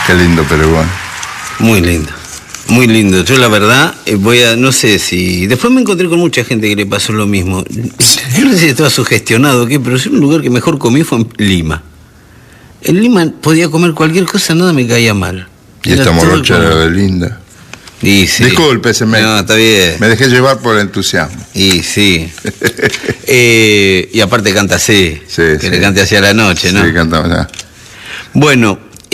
Qué lindo Perú. Muy lindo. Muy lindo. Yo la verdad no sé si... Después me encontré con mucha gente que le pasó lo mismo. Yo no sé si estaba sugestionado o qué, pero un lugar que mejor comí fue en Lima. En Lima podía comer cualquier cosa, nada me caía mal. Y esta morocha era de linda. Y sí. Disculpe, No, está bien. Me dejé llevar por el entusiasmo. Y sí. Y aparte canta así. Sí, que sí. le cante hacia la noche, ¿no? Sí, cantaba ya. Bueno,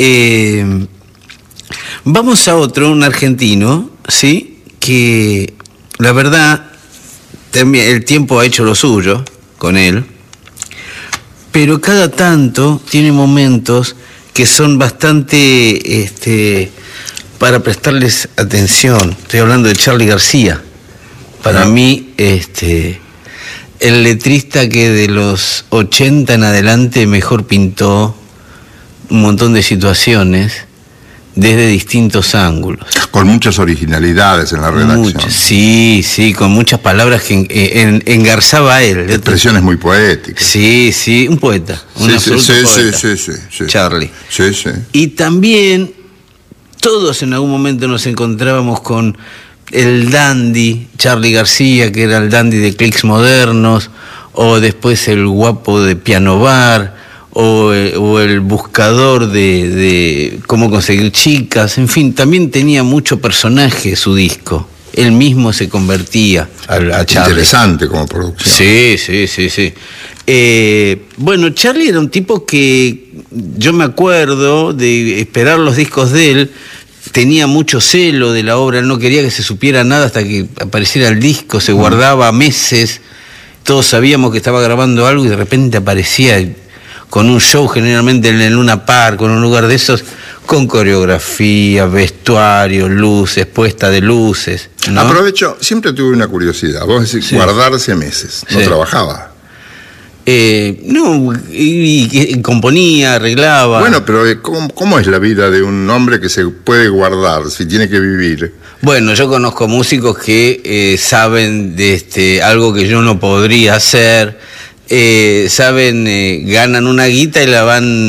vamos a otro, un argentino, ¿sí? Que la verdad, también el tiempo ha hecho lo suyo con él, pero cada tanto tiene momentos que son bastante para prestarles atención. Estoy hablando de Charly García. Para mí, el letrista que de los 80 en adelante mejor pintó un montón de situaciones desde distintos ángulos. Con muchas originalidades en la redacción. Sí, con muchas palabras que engarzaba a él. Expresiones muy poéticas. Sí, un poeta. Un absoluto poeta. Sí. Charly. Sí. Y también todos en algún momento nos encontrábamos con el dandy Charly García, que era el dandy de Clics Modernos, o después el guapo de Piano Bar, o el buscador de cómo conseguir chicas. En fin, también tenía mucho personaje su disco. Él mismo se convertía a Charly. Interesante como producción. Sí. Bueno, Charly era un tipo que yo me acuerdo de esperar los discos de él. Tenía mucho celo de la obra, él no quería que se supiera nada hasta que apareciera el disco, se guardaba meses, todos sabíamos que estaba grabando algo y de repente aparecía con un show generalmente en el Luna Park, con un lugar de esos, con coreografía, vestuario, luces, puesta de luces, ¿no? Aprovecho, siempre tuve una curiosidad, vos decís guardarse meses, no trabajaba. No, y componía, arreglaba. Bueno, pero ¿cómo es la vida de un hombre que se puede guardar si tiene que vivir? Bueno, yo conozco músicos que saben de algo que yo no podría hacer, ganan una guita y la van